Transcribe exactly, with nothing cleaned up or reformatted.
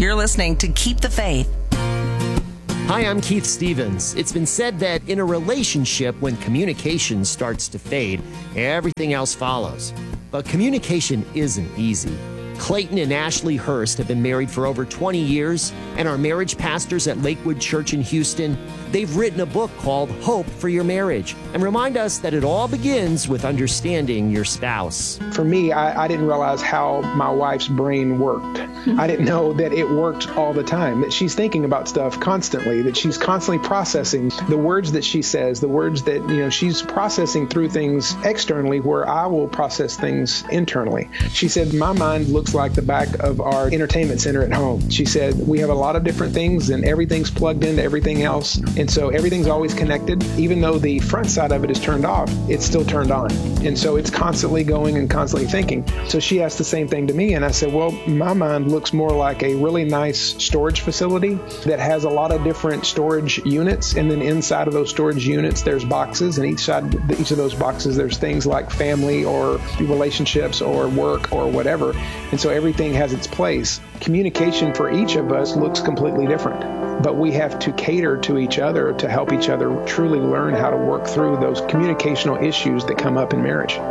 You're listening to Keep the Faith. Hi, I'm Keith Stevens. It's been said that in a relationship, when communication starts to fade, everything else follows. But communication isn't easy. Clayton and Ashley Hurst have been married for over twenty years, and are marriage pastors at Lakewood Church in Houston. They've written a book called Hope for Your Marriage, and remind us that it all begins with understanding your spouse. For me, I, I didn't realize how my wife's brain worked. I didn't know that it worked all the time, that she's thinking about stuff constantly, that she's constantly processing the words that she says, the words that, you know, she's processing through things externally where I will process things internally. She said, my mind looks like the back of our entertainment center at home. She said, we have a lot of different things and everything's plugged into everything else. And so everything's always connected. Even though the front side of it is turned off, it's still turned on. And so it's constantly going and constantly thinking. So she asked the same thing to me. And I said, well, my mind looks more like a really nice storage facility that has a lot of different storage units. And then inside of those storage units, there's boxes. And each side, each of those boxes, there's things like family or relationships or work or whatever. And so everything has its place. Communication for each of us looks completely different. But we have to cater to each other to help each other truly learn how to work through those communicational issues that come up in marriage.